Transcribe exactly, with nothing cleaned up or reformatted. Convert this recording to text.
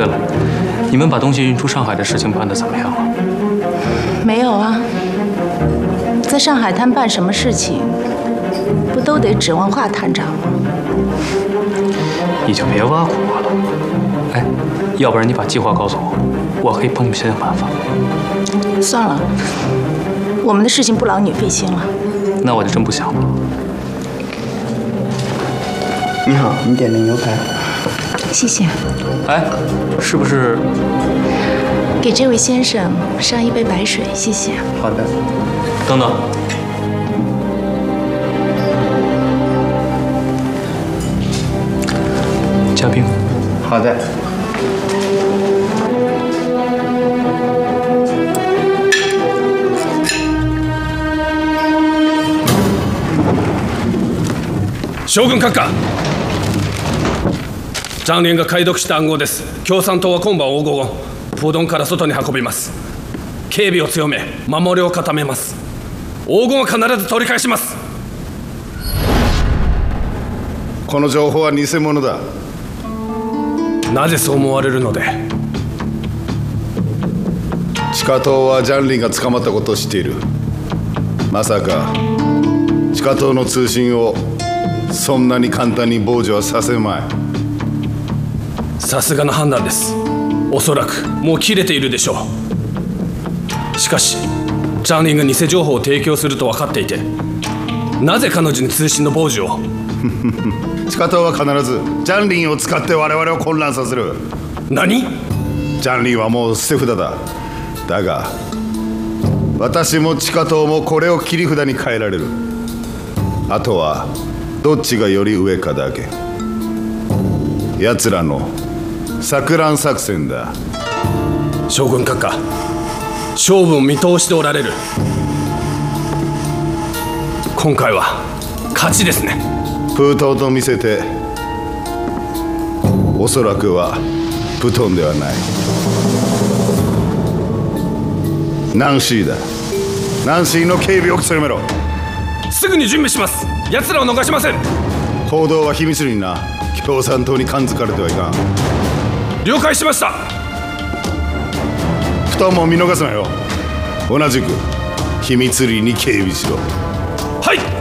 对了，你们把东西运出上海的事情办得怎么样了？ 没有啊，在上海滩办什么事情，不都得指望华探长吗？ 你就别挖苦我了。哎，要不然你把计划告诉我，我可以帮你们想想办法。 算了，我们的事情不劳你费心了。 那我就真不想了。 你好，你点的牛排。 谢谢。 哎，是不是？ 给这位先生上一杯白水，谢谢。 好的。 等等。加冰。 好的。 将軍閣下、ジャンリンが解読した暗号です。共産党は今晩黄金をプドンから外に運びます。警備を強め、守りを固めます。黄金は必ず取り返します。 この情報は偽物だ。 なぜそう思われるので？ 地下党はジャンリンが捕まったことを知っている。まさか地下党の通信をそんなに簡単に傍受はさせまい。 さすがの判断です。おそらくもう切れているでしょう。しかしジャンリンが偽情報を提供すると分かっていて、なぜ彼女に通信の傍受を？ 地下党は必ずジャンリンを使って我々を混乱させる。 何？ ジャンリンはもう捨て札だ。だが私も地下党もこれを切り札に変えられる。あとはどっちがより上かだけ。奴らの錯乱作戦だ。 将軍閣下、勝負を見通しておられる。今回は勝ちですね。 プートンと見せて、おそらくはプトンではない。ナンシーだ。ナンシーの警備を強めろ。 すぐに準備します。奴らを逃しません。 行動は秘密裏にな。共産党に感づかれてはいかん。 了解しました。 布団も見逃すなよ。同じく秘密裏に警備しろ。 はい。